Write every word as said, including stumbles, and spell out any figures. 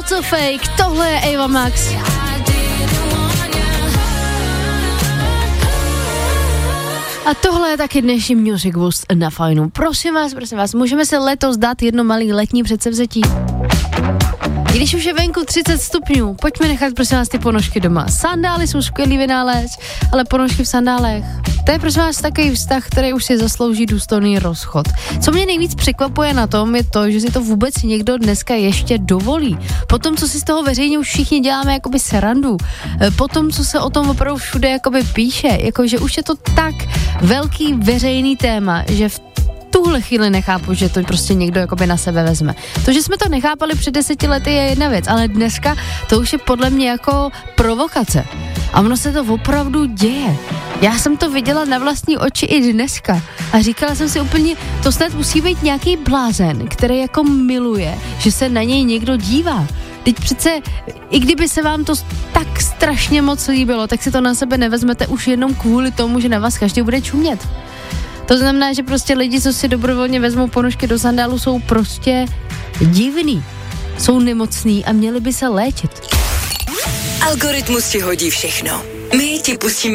Not So Fake, tohle je Ava Max. A tohle je taky dnešní Music Boost na Fajnu. Prosím vás, prosím vás, můžeme se letos dát jedno malý letní předsevzetí. Když už je venku třicet stupňů, pojďme nechat prosím vás ty ponožky doma. Sandály jsou skvělý vynález, ale ponožky v sandálech, to je prosím vás takový vztah, který už si zaslouží důstojný rozchod. Co mě nejvíc překvapuje na tom je to, že si to vůbec někdo dneska ještě dovolí. Potom, co si z toho veřejně už všichni děláme jakoby srandu, potom, co se o tom opravdu všude jakoby píše, jakože už je to tak velký veřejný téma, že v tuhle chvíli nechápu, že to prostě někdo jakoby na sebe vezme. To, že jsme to nechápali před deseti lety, je jedna věc, ale dneska to už je podle mě jako provokace. A ono se to opravdu děje. Já jsem to viděla na vlastní oči i dneska a říkala jsem si úplně, to snad musí být nějaký blázen, který jako miluje, že se na něj někdo dívá. Teď přece, i kdyby se vám to tak strašně moc líbilo, tak si to na sebe nevezmete už jenom kvůli tomu, že na vás každý bude čumět. To znamená, že prostě lidi, co si dobrovolně vezmou ponožky do sandálu, jsou prostě divný. Jsou nemocný a měli by se léčit. Algoritmus ti hodí všechno. My ti pustíme